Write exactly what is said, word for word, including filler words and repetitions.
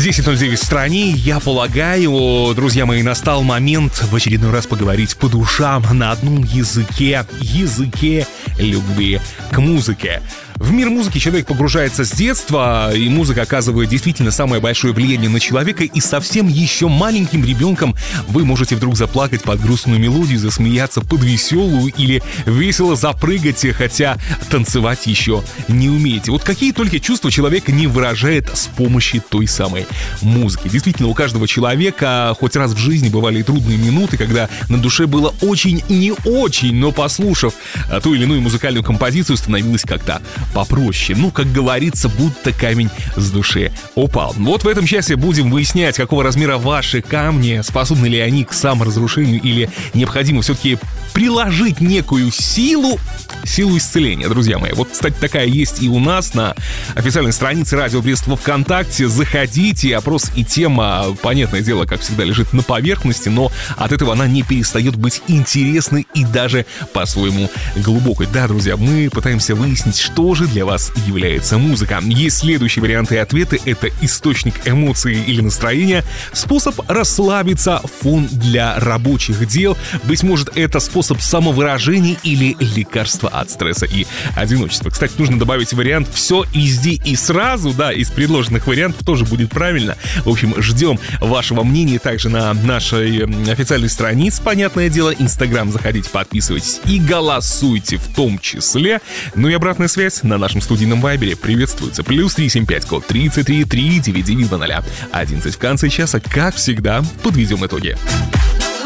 десять ноль девять в стране. Я полагаю, друзья мои, настал момент в очередной раз поговорить по душам на одном языке. Языке любви к музыке. В мир музыки человек погружается с детства, и музыка оказывает действительно самое большое влияние на человека, и совсем еще маленьким ребенком вы можете вдруг заплакать под грустную мелодию, засмеяться под веселую или весело запрыгать, хотя танцевать еще не умеете. Вот какие только чувства человек не выражает с помощью той самой музыки. Действительно, у каждого человека хоть раз в жизни бывали трудные минуты, когда на душе было очень не очень, но послушав ту или иную музыкальную композицию, становилось как-то попроще. Ну, как говорится, будто камень с души упал. Вот в этом часе будем выяснять, какого размера ваши камни, способны ли они к саморазрушению или необходимо все-таки приложить некую силу, силу исцеления, друзья мои. Вот, кстати, такая есть и у нас на официальной странице Радио Брест ВКонтакте. Заходите, опрос и тема, понятное дело, как всегда, лежит на поверхности, но от этого она не перестает быть интересной и даже по-своему глубокой. Да, друзья, мы пытаемся выяснить, что же для вас является музыка. Есть следующие варианты и ответы. Это источник эмоций или настроения, способ расслабиться, фон для рабочих дел. Быть может, это способ самовыражения или лекарство от стресса и одиночества. Кстати, нужно добавить вариант «все везде и сразу». Да, из предложенных вариантов тоже будет правильно. В общем, ждем вашего мнения также на нашей официальной странице, понятное дело. Инстаграм, заходите, подписывайтесь и голосуйте в том числе. Ну и обратная связь на нашем студийном вайбере приветствуется. Плюс три семь пять, код тридцать три три девять девять ноль ноль одиннадцать. В конце часа, как всегда, подведем итоги.